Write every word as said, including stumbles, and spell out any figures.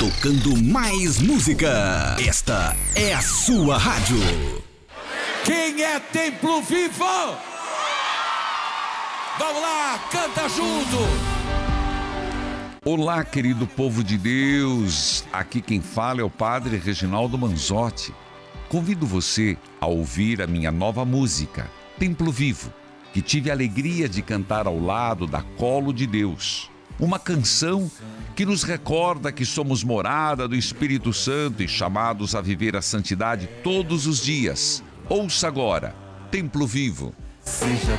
tocando mais música. Esta é a sua rádio. Quem é Templo Vivo? Vamos lá, canta junto. Olá, querido povo de Deus. Aqui quem fala é o Padre Reginaldo Manzotti. Convido você a ouvir a minha nova música, Templo Vivo, que tive a alegria de cantar ao lado da Colo de Deus. Uma canção que nos recorda que somos morada do Espírito Santo e chamados a viver a santidade todos os dias. Ouça agora, Templo Vivo. Seja